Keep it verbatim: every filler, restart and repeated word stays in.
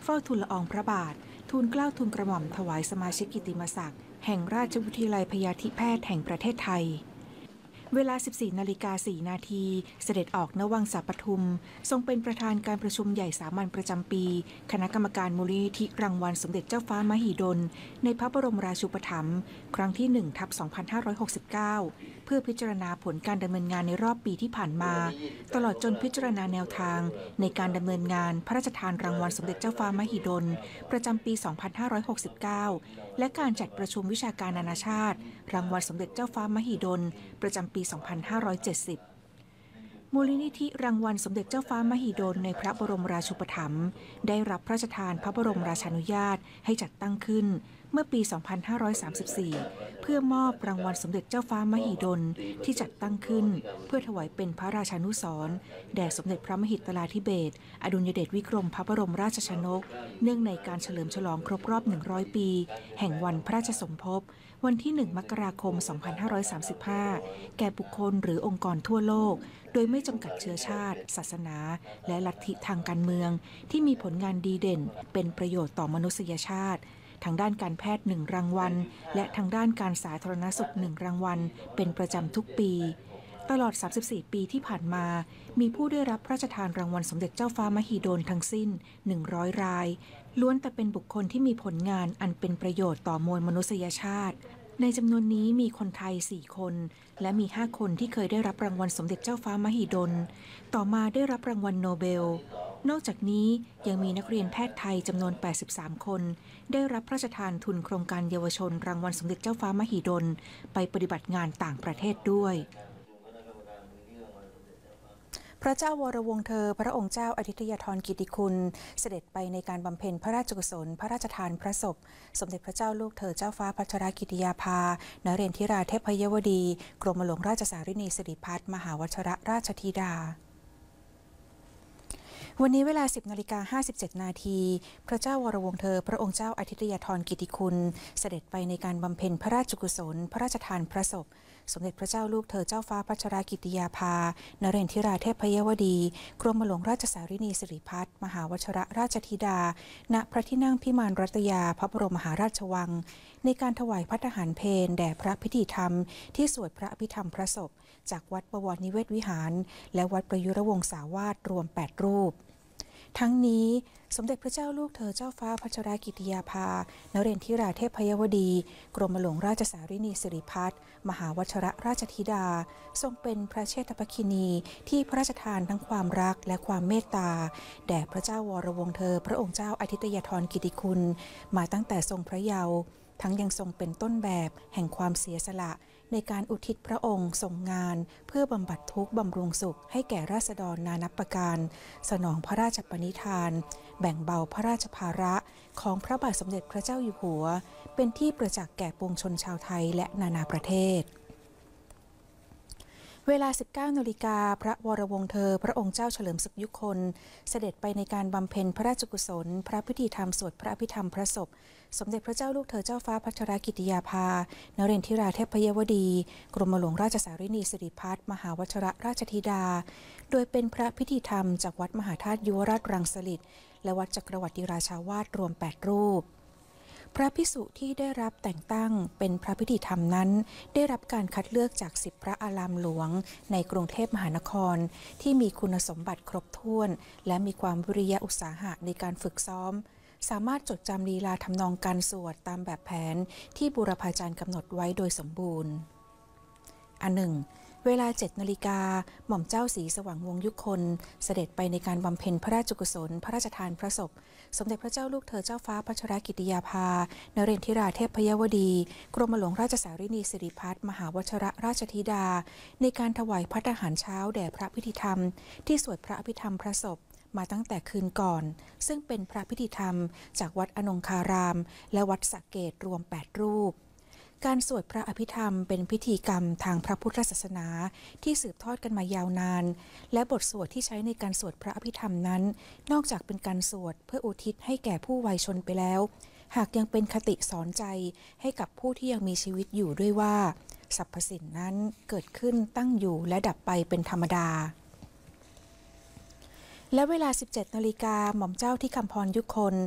เฝ้าทูลละอองพระบาททูลเกล้าทูลกระหม่อมถวายสมาชิกกิตติมศักดิ์แห่งราชวิทยาลัยพยาธิแพทย์แห่งประเทศไทยเวลา สิบสี่นาฬิกาสี่นาทีเสด็จออกณวังสาปทุมทรงเป็นประธานการประชุมใหญ่สามัญประจำปีคณะกรรมการมูลนิธิรางวัลสมเด็จเจ้าฟ้ามหิดลในพระบรมราชูปถัมภ์ครั้งที่ หนึ่งทับสองพันห้าร้อยหกสิบเก้า เพื่อพิจารณาผลการดำเนินงานในรอบปีที่ผ่านมาตลอดจนพิจารณาแนวทางในการดำเนินงานพระราชทานรางวัลสมเด็จเจ้าฟ้ามหิดลประจำปี สองพันห้าร้อยหกสิบเก้า และการจัดประชุมวิชาการนานาชาติรางวัลสมเด็จเจ้าฟ้ามหิดลประจำปี สองพันห้าร้อยเจ็ดสิบ มูลนิธิรางวัลสมเด็จเจ้าฟ้ามหิดลในพระบรมราชูปถัมภ์ได้รับพระราชทานพระบรมราชานุญาตให้จัดตั้งขึ้นเมื่อปี สองพันห้าร้อยสามสิบสี่ เพื่อมอบรางวัลสมเด็จเจ้าฟ้ามหิดลที่จัดตั้งขึ้นเพื่อถวายเป็นพระราชานุสรณ์แด่สมเด็จพระมหิดลาธิเบศรอดุลยเดชวิกรมพระบรมราชชนกเนื่องในการเฉลิมฉลองครบรอบหนึ่งร้อยปีแห่งวันพระราชสมภพวันที่ หนึ่ง มกราคม สองพันห้าร้อยสามสิบห้า แก่บุคคลหรือองค์กรทั่วโลกโดยไม่จำกัดเชื้อชาติศาสนาและลัทธิทางการเมืองที่มีผลงานดีเด่นเป็นประโยชน์ต่อมนุษยชาติทางด้านการแพทย์หนึ่งรางวัลและทางด้านการสาธารณสุขหนึ่งรางวัลเป็นประจำทุกปีตลอดสามสิบสี่ปีที่ผ่านมามีผู้ได้รับพระราชทานรางวัลสมเด็จเจ้าฟ้ามหิดลทั้งสิ้นหนึ่งร้อยรายล้วนแต่เป็นบุคคลที่มีผลงานอันเป็นประโยชน์ต่อมวลมนุษยชาติในจำนวนนี้มีคนไทยสี่คนและมีห้าคนที่เคยได้รับรางวัลสมเด็จเจ้าฟ้ามหิดลต่อมาได้รับรางวัลโนเบลนอกจากนี้ยังมีนักเรียนแพทย์ไทยจำนวนแปดสิบสามคนได้รับพระราชทานทุนโครงการเยาวชนรางวัลสมเด็จเจ้าฟ้ามหิดลไปปฏิบัติงานต่างประเทศด้วยพระเจ้าวรวงศ์เธอพระองค์เจ้าอธิตยาธรกิติคุณเสด็จไปในการบำเพ็ญพระราชกุศลพระราชทานพระศพสมเด็จพระเจ้าลูกเธอเจ้าฟ้าพัชรกิติยาภานเรนทิราเทพยวดีกรมหลวงราชสารินีสิริพัฒน์มหาวชรราชธิดาวันนี้เวลา สิบนาฬิกาห้าสิบเจ็ดนาทีพระเจ้าวรวงศ์เธอพระองค์เจ้าอธิตยาธรกิติคุณเสด็จไปในการบำเพ็ญพระราชกุศลพระราชทานพระศพสมเด็จพระเจ้าลูกเธอเจ้าฟ้าพัชรกิติยาภานเรนทิราเทพยวดีกรมหลวงราชสารินีสิริพัฒน์มหาวชรราชธิดาณพระที่นั่งพิมานรัตยาพระบรมมหาราชวังในการถวายภัตตาหารเพลแด่พระพิธีธรรมที่สวดพระอภิธรรมพระศพจากวัดบวรนิเวศวิหารและวัดประยุรวงศาวาสรวมแปดรูปทั้งนี้สมเด็จพระเจ้าลูกเธอเจ้าฟ้าพัชรกิติยาภานเรนทิราเทพยวดีกรมหลวงราชสารินีสิริพัฒน์มหาวชรราชธิดาทรงเป็นพระเชษฐภคินีที่พระราชทานทั้งความรักและความเมตตาแด่พระเจ้าวรวงศ์เธอพระองค์เจ้าอธิตยาธรกิติคุณมาตั้งแต่ทรงพระเยาว์ทั้งยังทรงเป็นต้นแบบแห่งความเสียสละในการอุทิศพระองค์ทรงงานเพื่อบำบัดทุกข์บำรุงสุขให้แก่ราษฎรนานับประการสนองพระราชปณิธานแบ่งเบาพระราชภาระของพระบาทสมเด็จพระเจ้าอยู่หัวเป็นที่ประจักษ์แก่ปวงชนชาวไทยและนานาประเทศเวลา สิบเก้านาฬิกาพระวรวงศ์เธอพระองค์เจ้าเฉลิมศึกยุคลเสด็จไปในการบำเพ็ญพระราชกุศลพระพิธีธรรมสวดพระอภิธรรมพระศพสมเด็จพระเจ้าลูกเธอเจ้าฟ้าพัชรกิติยาภานเรนทิราเทพยวดีกรมหลวงราชสารินีสิริพัฒน์มหาวชรราชธิดาโดยเป็นพระพิธีธรรมจากวัดมหาธาตุยุวราชรังสฤษฎ์และวัดจักรวรรดิราชาวาสรวมแปดรูปพระภิกษุที่ได้รับแต่งตั้งเป็นพระพิธีธรรมนั้นได้รับการคัดเลือกจากสิบพระอารามหลวงในกรุงเทพมหานครที่มีคุณสมบัติครบถ้วนและมีความวิริยะอุตสาหะในการฝึกซ้อมสามารถจดจำลีลาทำนองการสวดตามแบบแผนที่บูรพาจารย์กำหนดไว้โดยสมบูรณ์อันหนึ่งเวลา เจ็ดนาฬิกาหม่อมเจ้าศรีสว่างวงศ์ยุคลเสด็จไปในการบำเพ็ญพระราชกุศลพระราชทานพระศพสมเด็จพระเจ้าลูกเธอเจ้าฟ้าพัชรกิติยาภานเรนทิราเทพยวดีกรมหลวงราชสารินีสิริพัฒน์มหาวชรราชธิดาในการถวายภัตตาหารเช้าแด่พระพิธีธรรมที่สวดพระอภิธรรมพระศพมาตั้งแต่คืนก่อนซึ่งเป็นพระพิธีธรรมจากวัดอนงคารามและวัดสระเกตรวมแปดรูปการสวดพระอภิธรรมเป็นพิธีกรรมทางพระพุทธศาสนาที่สืบทอดกันมายาวนานและบทสวดที่ใช้ในการสวดพระอภิธรรมนั้นนอกจากเป็นการสวดเพื่ออุทิศให้แก่ผู้วัยชนไปแล้วหากยังเป็นคติสอนใจให้กับผู้ที่ยังมีชีวิตอยู่ด้วยว่าสรรพสิ่งนั้นเกิดขึ้นตั้งอยู่และดับไปเป็นธรรมดาและเวลา สิบเจ็ดนาฬิกาหม่อมเจ้าที่คำพรยุคล